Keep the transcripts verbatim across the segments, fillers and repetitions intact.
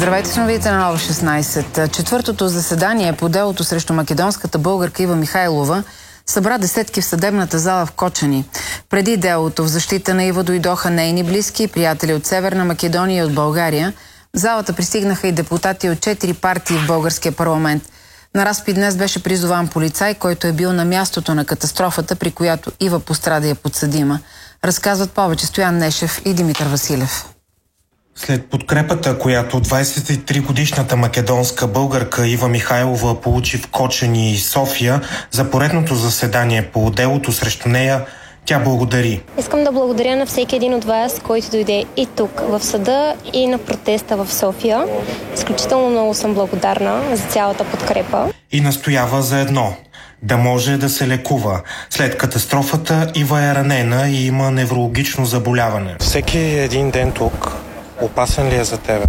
Здравейте с новите на Нова шестнайсет. Четвъртото заседание по делото срещу македонската българка Ива Михайлова събра десетки в съдебната зала в Кочани. Преди делото в защита на Ива дойдоха нейни близки и приятели от Северна Македония и от България. В залата пристигнаха и депутати от четири партии в българския парламент. На разпит днес беше призован полицай, който е бил на мястото на катастрофата, при която Ива пострада и е подсъдима. Разказват повече Стоян Нешев и Димитър Василев. След подкрепата, която двайсет и три годишната македонска българка Ива Михайлова получи в Кочани и София за поредното заседание по делото срещу нея, тя благодари. Искам да благодаря на всеки един от вас, който дойде и тук в съда, и на протеста в София. Изключително много съм благодарна за цялата подкрепа. И настоява за едно – да може да се лекува. След катастрофата Ива е ранена и има неврологично заболяване. Всеки един ден тук опасен ли е за тебе?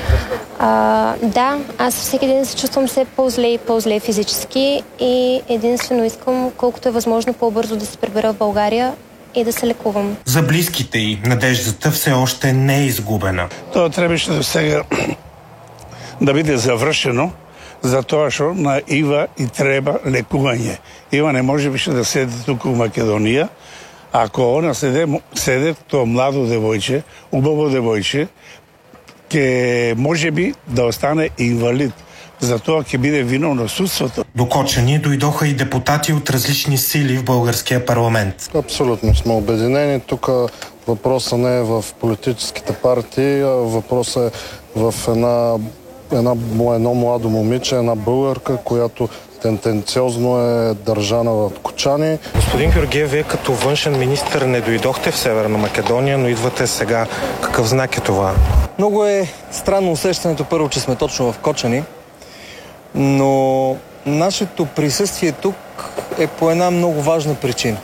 А, да, аз всеки ден се чувствам все по-зле и по-зле физически и единствено искам колкото е възможно по-бързо да се прибера в България и да се лекувам. За близките й надеждата все още не е изгубена. Това трябваше да сега да биде завършено, затоа што на Ива и треба лекување. Ива не може više да седи тук в Македонија. Ако она седе, седе то младо девојче, убаво девојче, ке може би да остане инвалид. Затоа ќе биде виновно судството. До Кочани дойдоха и депутати от различни сили в българския парламент. Абсолютно сме обединени. Тук въпросът не е в политическите партии, а въпросът е в една, една, едно младо момиче, една българка, която тенденциозно е държана в Кочани. Господин Георгиев, вие като външен министър не дойдохте в Северна Македония, но идвате сега. Какъв знак е това? Много е странно усещането, първо, че сме точно в Кочани, но нашето присъствие тук е по една много важна причина.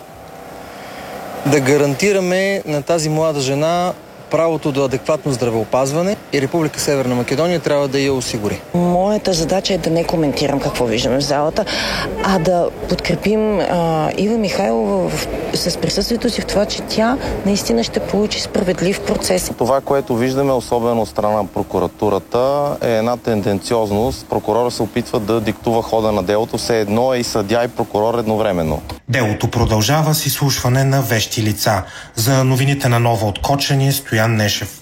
Да гарантираме на тази млада жена правото до адекватно здравеопазване и Република Северна Македония трябва да я осигури. Моята задача е да не коментирам какво виждаме в залата, а да подкрепим а, Ива Михайлова в, с присъствието си в това, че тя наистина ще получи справедлив процес. Това, което виждаме, особено от страна на прокуратурата, е една тенденциозност. Прокурора се опитва да диктува хода на делото, все едно е и съдия и прокурор едновременно. Делото продължава с изслушване на вещи лица. За новините на Нова от Кочани, Стоян Нешев.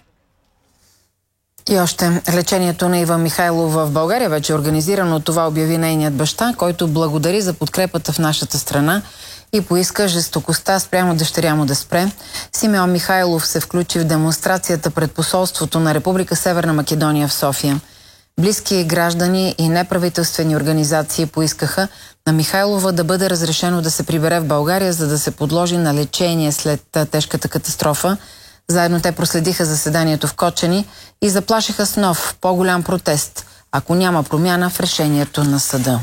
И още, лечението на Ива Михайлова в България вече е организирано. Това обяви нейният баща, който благодари за подкрепата в нашата страна и поиска жестокостта спрямо дъщеря му да спре. Симеон Михайлов се включи в демонстрацията пред посолството на Република Северна Македония в София. Близки граждани и неправителствени организации поискаха на Михайлова да бъде разрешено да се прибере в България, за да се подложи на лечение след тежката катастрофа. Заедно те проследиха заседанието в Кочани и заплашиха с нов, по-голям протест, ако няма промяна в решението на съда.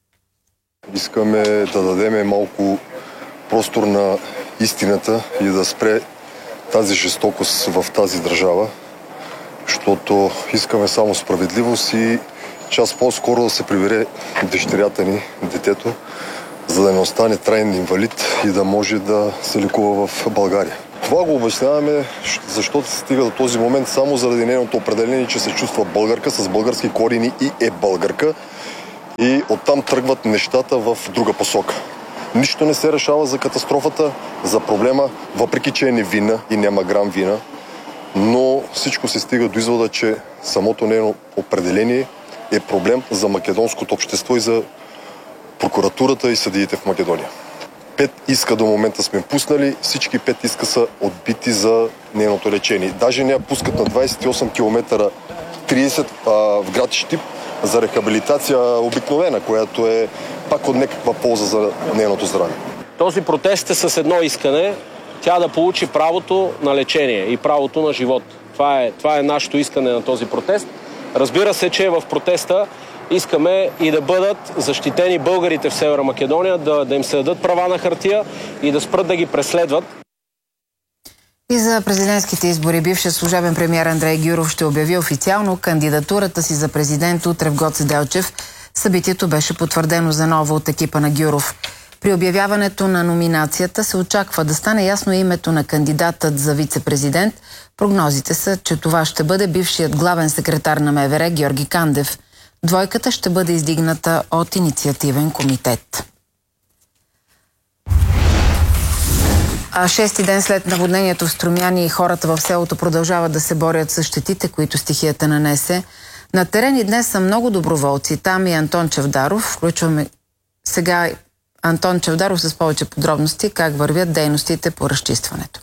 Искаме да дадем малко простор на истината и да спре тази жестокост в тази държава, защото искаме само справедливост и час по-скоро да се прибере дъщерята ни, детето, за да не остане траен инвалид и да може да се лекува в България. Това го обясняваме, защото се стига до този момент само заради нейното определение, че се чувства българка с български корени и е българка. И оттам тръгват нещата в друга посока. Нищо не се решава за катастрофата, за проблема, въпреки че е невинна и няма грам вина. Но всичко се стига до извода, че самото нейно определение е проблем за македонското общество и за прокуратурата и съдиите в Македония. Пет иска до момента сме пуснали, всички пет иска са отбити за нейното лечение. Даже не я пускат на двайсет и осем километра трийсет а, в град Щип за рехабилитация обикновена, която е пак от някаква полза за нейното здраве. Този протест е с едно искане, тя да получи правото на лечение и правото на живот. Това е, това е нашето искане на този протест. Разбира се, че в протеста искаме и да бъдат защитени българите в Северна Македония, да, да им се дадат права на хартия и да спрат да ги преследват. И за президентските избори бившият служебен премиер Андрей Гюров ще обяви официално кандидатурата си за президент утре в Гоце Делчев. Събитието беше потвърдено за ново от екипа на Гюров. При обявяването на номинацията се очаква да стане ясно името на кандидатът за вице-президент, Прогнозите са, че това ще бъде бившият главен секретар на МВР Георги Кандев. Двойката ще бъде издигната от инициативен комитет. А шести ден след наводнението в Струмяни, хората в селото продължават да се борят с щетите, които стихията нанесе. На терен и днес са много доброволци. Там и Антон Чавдаров. Включваме сега Антон Чавдаров с повече подробности как вървят дейностите по разчистването.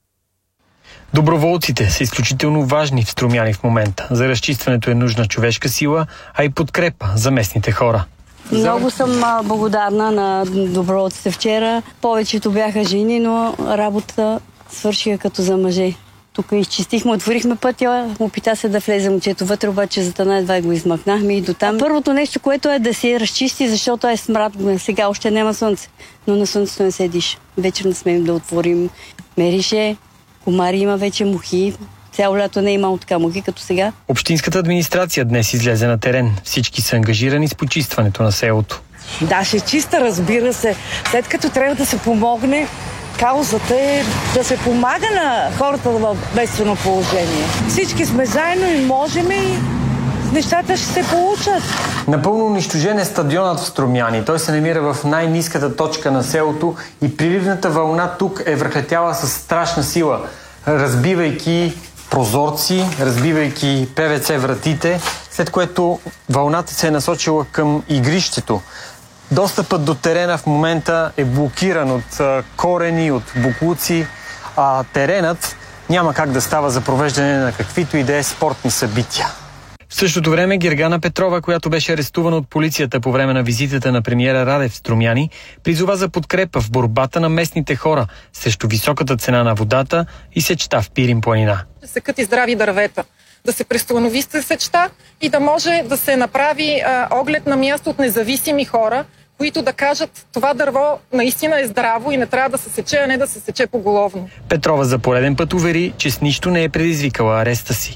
Доброволците са изключително важни в Струмяни в момента. За разчистването е нужна човешка сила, а и подкрепа за местните хора. Много съм а, благодарна на доброволците вчера. Повечето бяха жени, но работата свършиха като за мъже. Тук изчистихме, отворихме пътя, опита се да влезе момчето вътре, обаче за тъна едва го измъкнахме и до там. Първото нещо, което е да се разчисти, защото е смрад. Сега още няма слънце, но на слънцето не се диша. Вечер не смеем да отворим. Мерише, комари има вече, мухи. Цяло лято не е имало така мухи като сега. Общинската администрация днес излезе на терен. Всички са ангажирани с почистването на селото. Да, ще чиста, разбира се. След като трябва да се помогне, каузата е да се помага на хората в бедствено положение. Всички сме заедно и можем и нещата ще се получат. Напълно унищожен е стадионът в Струмяни. Той се намира в най-ниската точка на селото и приливната вълна тук е връхлетяла с страшна сила, разбивайки прозорци, разбивайки Пе Ве Це вратите, след което вълната се е насочила към игрището. Достъпът до терена в момента е блокиран от корени, от боклуци, а теренът няма как да става за провеждане на каквито и да е спортни събития. В същото време Гергана Петрова, която беше арестувана от полицията по време на визитата на премиера Радев в Струмяни, призова за подкрепа в борбата на местните хора срещу високата цена на водата и сечта в Пирин планина. Да се къти здрави дървета, да се престанови сечта и да може да се направи а, оглед на място от независими хора, които да кажат, това дърво наистина е здраво и не трябва да се сече, а не да се сече поголовно. Петрова за пореден път увери, че с нищо не е предизвикала ареста си.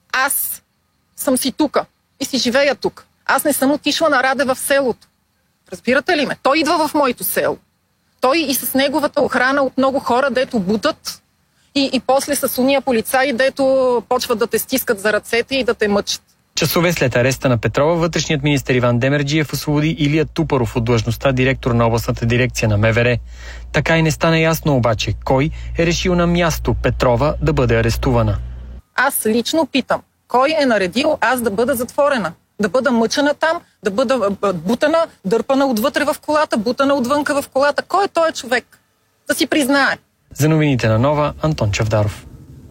Аз съм си тука и си живея тук. Аз не съм отишла на Раде в селото. Разбирате ли ме? Той идва в моето село. Той и с неговата охрана от много хора, дето бутат и, и после с уния полицаи, дето почват да те стискат за ръцете и да те мъчат. Часове след ареста на Петрова, вътрешният министър Иван Демерджиев освободи Илия Тупаров от длъжността директор на областната дирекция на Ме Ве Ре. Така и не стана ясно обаче кой е решил на място Петрова да бъде арестувана. Аз лично питам, кой е наредил аз да бъда затворена? Да бъда мъчена там, да бъда бутана, дърпана отвътре в колата, бутана отвънка в колата. Кой е този човек? Да си признае. За новините на Нова, Антон Чавдаров.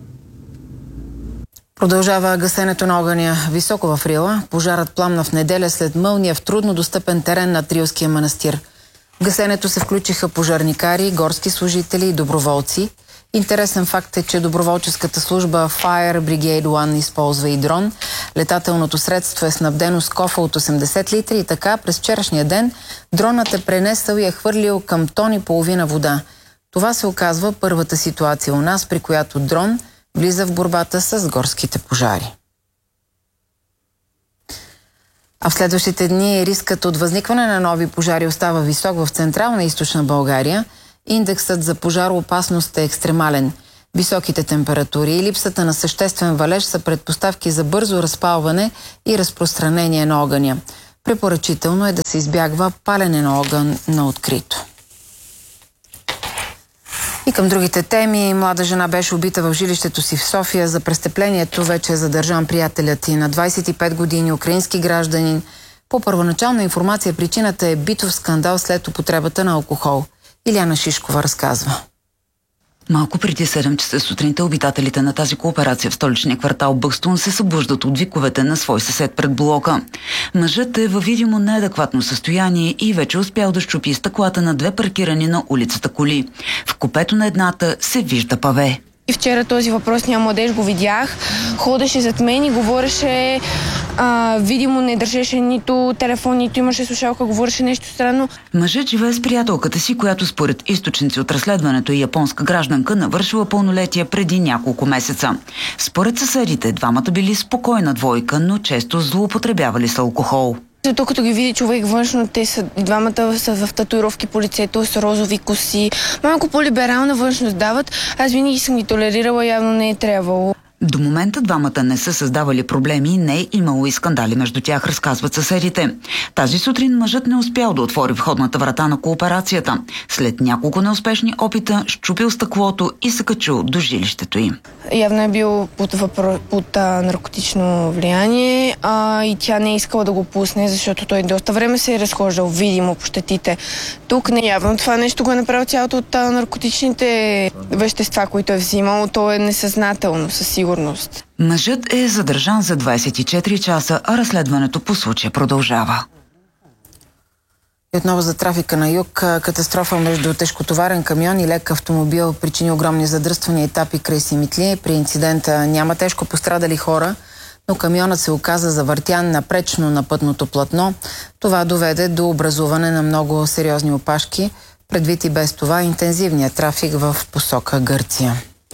Продължава гасенето на огъня високо в Рила. Пожарът пламна в неделя след мълния в трудно достъпен терен на Рилския манастир. В гасенето се включиха пожарникари, горски служители и доброволци. Интересен факт е, че доброволческата служба Fire Brigade One използва и дрон. Летателното средство е снабдено с кофа от осемдесет литри и така през вчерашния ден дронът е пренесъл и е хвърлил към тон и половина вода. Това се оказва първата ситуация у нас, при която дрон влиза в борбата с горските пожари. А в следващите дни рискът от възникване на нови пожари остава висок в Централна и Източна България. Индексът за пожароопасност е екстремален. Високите температури и липсата на съществен валеж са предпоставки за бързо разпалване и разпространение на огъня. Препоръчително е да се избягва палене на огън на открито. И към другите теми. Млада жена беше убита в жилището си в София. За престъплението вече е задържан приятелят и на двадесет и пет години украински гражданин. По първоначална информация причината е битов скандал след употребата на алкохол. Иляна Шишкова разказва. Малко преди седем часа сутринта обитателите на тази кооперация в столичния квартал Бъкстон се събуждат от виковете на свой съсед пред блока. Мъжът е във видимо неадекватно състояние и вече успял да щупи стъклата на две паркирани на улицата коли. В купето на едната се вижда паве. И вчера този въпросния младеж го видях, ходеше зад мен и говореше, а, видимо не държеше нито телефон, нито имаше слушалка, говореше нещо странно. Мъжът живее с приятелката си, която според източници от разследването е японска гражданка, навършила пълнолетие преди няколко месеца. Според съседите, двамата били спокойна двойка, но често злоупотребявали с алкохол. Зато като ги види човек външно, те са, двамата са в татуировки по лицето, с розови коси. Малко по-либерална външност дават. Аз винаги съм ги толерирала, явно не е трябвало. До момента двамата не са създавали проблеми и не е имало и скандали между тях, разказват съседите. Тази сутрин мъжът не успял да отвори входната врата на кооперацията. След няколко неуспешни опита, счупил стъклото и се качил до жилището им. Явно е бил под, въпро... под а, наркотично влияние а, и тя не е искала да го пусне, защото той доста време се е разхождал видимо по щетите. Тук не явно това нещо го е направил цялото от а, наркотичните вещества, които е взимал. То е несъзнателно, със сигурност. Мъжът е задържан за двадесет и четири часа, а разследването по случая продължава. И отново за трафика на юг. Катастрофа между тежкотоварен камион и лек автомобил причини огромни задръствания етапи край Симитли. При инцидента няма тежко пострадали хора, но камионът се оказа завъртян напречно на пътното платно. Това доведе до образуване на много сериозни опашки, предвид и без това интензивния трафик в посока Гърция.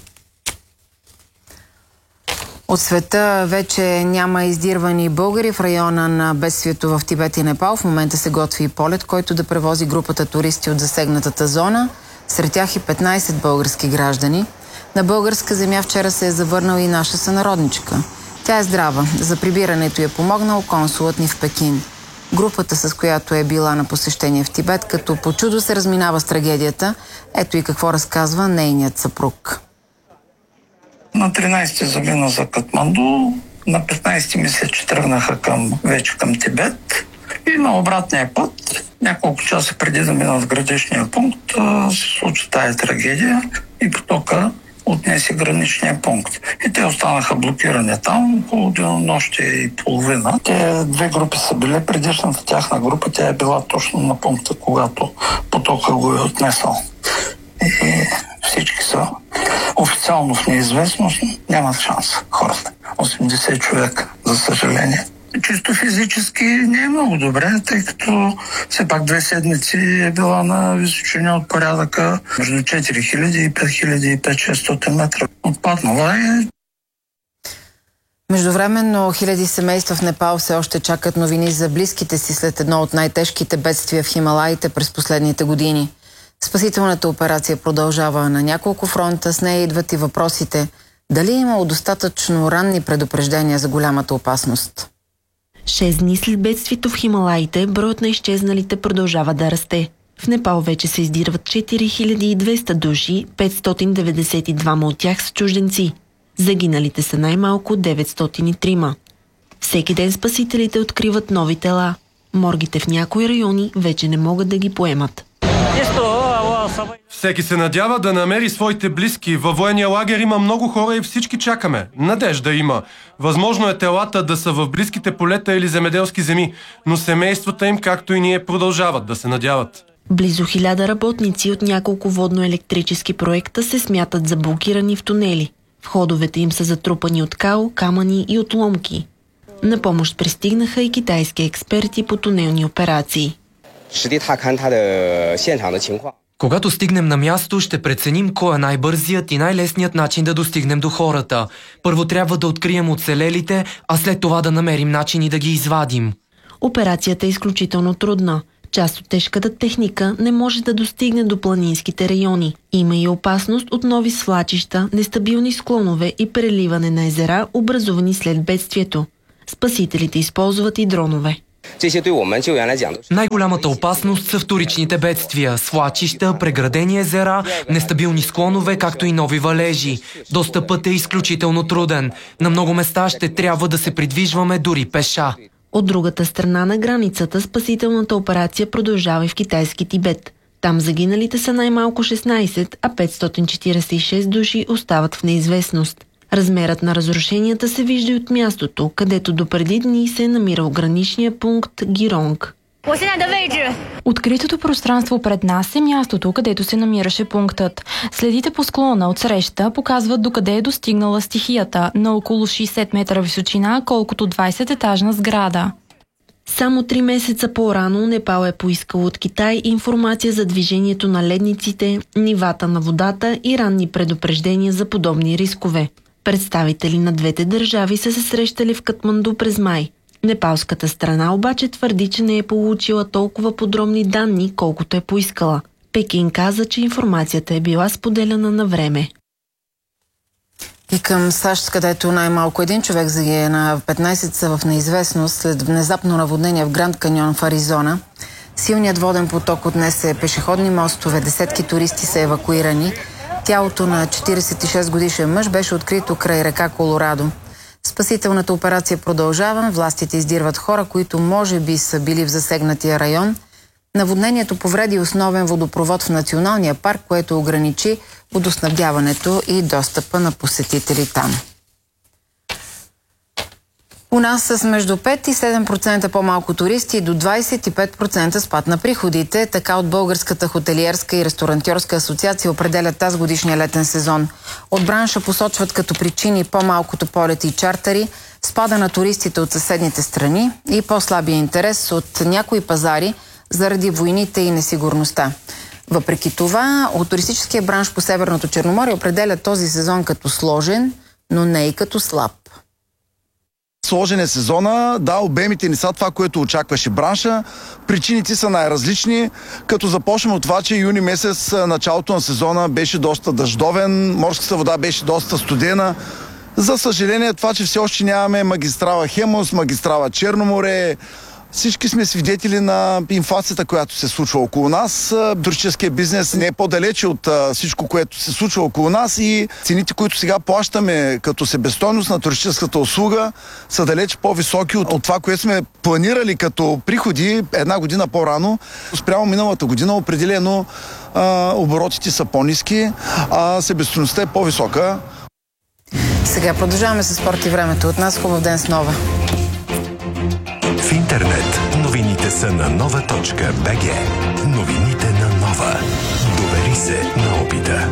От света вече няма издирвани българи в района на бедствието в Тибет и Непал. В момента се готви и полет, който да превози групата туристи от засегнатата зона. Сред тях и петнадесет български граждани. На българска земя вчера се е завърнал и наша сънародничка. Тя е здрава. За прибирането е помогнал консулът ни в Пекин. Групата, с която е била на посещение в Тибет, като по чудо се разминава с трагедията. Ето и какво разказва нейният съпруг. На тринадесети замина за Катманду, на петнадесети мисля, че тръгнаха към, вече към Тибет и на обратния път, няколко часа преди да минат в граничния пункт, се случи тая трагедия и потока отнесе граничния пункт. И те останаха блокирани там около денонощие и половина. Те две групи са били, предишната тяхна група, тя е била точно на пункта, когато потока го е отнесъл. И всички са официално в неизвестност, нямат шанс хората. осемдесет човека, за съжаление. Чисто физически не е много добре, тъй като все пак две седмици е била на височини от порядъка между четири хиляди и пет хиляди и пет-шестстотин метра. Отпаднала е. Междувременно хиляди семейства в Непал все още чакат новини за близките си след едно от най-тежките бедствия в Хималаите през последните години. Спасителната операция продължава на няколко фронта. С нея идват и въпросите дали е имало достатъчно ранни предупреждения за голямата опасност. Шест дни след бедствието в Хималаите, броят на изчезналите продължава да расте. В Непал вече се издирват четири хиляди и двеста души, петстотин деветдесет и двама от тях са чужденци. Загиналите са най-малко деветстотин и три. Всеки ден спасителите откриват нови тела. Моргите в някои райони вече не могат да ги поемат. Всеки се надява да намери своите близки. Във военния лагер има много хора и всички чакаме. Надежда има. Възможно е телата да са в близките полета или земеделски земи, но семействата им, както и ние, продължават да се надяват. Близо хиляда работници от няколко водно-електрически проекта се смятат за блокирани в тунели. Входовете им са затрупани от кал, камъни и отломки. На помощ пристигнаха и китайски експерти по тунелни операции. Когато стигнем на място, ще преценим кой е най-бързият и най-лесният начин да достигнем до хората. Първо трябва да открием оцелелите, а след това да намерим начини да ги извадим. Операцията е изключително трудна. Част от тежката техника не може да достигне до планинските райони. Има и опасност от нови свлачища, нестабилни склонове и преливане на езера, образувани след бедствието. Спасителите използват и дронове. Най-голямата опасност са вторичните бедствия, свлачища, преградени езера, нестабилни склонове, както и нови валежи. Достъпът е изключително труден. На много места ще трябва да се придвижваме дори пеша. От другата страна на границата спасителната операция продължава и в китайски Тибет. Там загиналите са най-малко шестнадесет, а петстотин четиридесет и шест души остават в неизвестност. Размерът на разрушенията се вижда и от мястото, където допреди дни се е намирал граничния пункт Гиронг. Откритото пространство пред нас е мястото, където се намираше пунктът. Следите по склона от среща показват докъде е достигнала стихията на около шейсет метра височина, колкото двадесететажна сграда. Само три месеца по-рано Непал е поискал от Китай информация за движението на ледниците, нивата на водата и ранни предупреждения за подобни рискове. Представители на двете държави са се срещали в Катманду през май. Непалската страна обаче твърди, че не е получила толкова подробни данни, колкото е поискала. Пекин каза, че информацията е била споделяна на време. И към САЩ, където най-малко един човек загие на петнайсет са в неизвестност след внезапно наводнение в Гранд Каньон в Аризона. Силният воден поток отнесе пешеходни мостове, десетки туристи са евакуирани. Тялото на четирийсет и шест годишен мъж беше открито край река Колорадо. Спасителната операция продължава. Властите издирват хора, които може би са били в засегнатия район. Наводнението повреди основен водопровод в националния парк, което ограничи водоснабдяването и достъпа на посетители там. У нас с между пет и седем процента по-малко туристи и до двайсет и пет процента спад на приходите. Така от Българската хотелиерска и ресторантьорска асоциация определят тази годишния летен сезон. От бранша посочват като причини по-малкото полети и чартери, спада на туристите от съседните страни и по-слабия интерес от някои пазари заради войните и несигурността. Въпреки това, от туристическия бранш по Северното Черноморие определят този сезон като сложен, но не и като слаб. Сложен е сезона, да, обемите не са това, което очакваше бранша. Причините са най-различни, като започнем от това, че юни месец, началото на сезона беше доста дъждовен, морската вода беше доста студена. За съжаление, това, че все още нямаме магистрала Хемус, магистрала Черно море, всички сме свидетели на инфлацията, която се случва около нас. Туристическия бизнес не е по-далече от всичко, което се случва около нас и цените, които сега плащаме като себестойност на туристическата услуга, са далеч по-високи от, от това, което сме планирали като приходи една година по-рано. Спрямо миналата година определено а, оборотите са по-ниски, а себестойността е по-висока. Сега продължаваме с спорт и времето. От нас хубав ден с Нова. В интернет новините са на нова точка бг. Новините на Нова. Довери се на опита.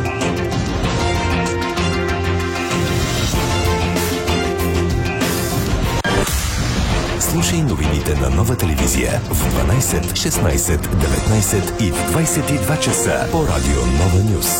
Слушай новините на Нова телевизия в дванайсет, шестнайсет, деветнайсет и в двайсет и два часа по радио Нова Нюз.